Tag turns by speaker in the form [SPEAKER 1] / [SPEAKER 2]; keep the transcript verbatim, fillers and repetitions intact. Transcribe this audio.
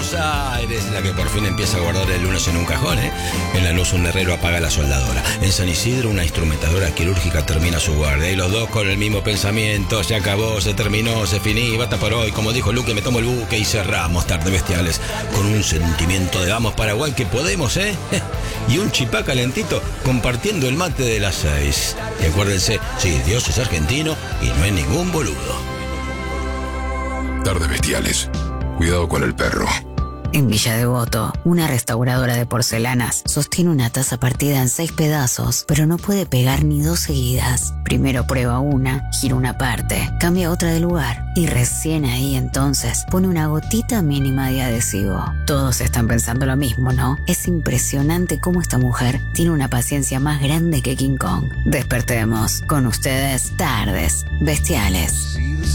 [SPEAKER 1] Buenos Aires, la que por fin empieza a guardar el lunes en un cajón, ¿eh? En Lanús un herrero apaga la soldadora. En San Isidro una instrumentadora quirúrgica termina su guardia. Y los dos con el mismo pensamiento: se acabó, se terminó, se finí, basta por hoy. Como dijo Luque, me tomo el buque y cerramos Tarde Bestiales con un sentimiento de vamos Paraguay que podemos, ¿eh? Y un chipá calentito compartiendo el mate de las seis. Y acuérdense, sí, Dios es argentino y no es ningún boludo.
[SPEAKER 2] Tarde Bestiales. Cuidado con el perro.
[SPEAKER 3] En Villa Devoto, una restauradora de porcelanas sostiene una taza partida en seis pedazos, pero no puede pegar ni dos seguidas. Primero prueba una, gira una parte, cambia otra de lugar y recién ahí entonces pone una gotita mínima de adhesivo. Todos están pensando lo mismo, ¿no? Es impresionante cómo esta mujer tiene una paciencia más grande que King Kong. Despertemos con ustedes Tardes Bestiales.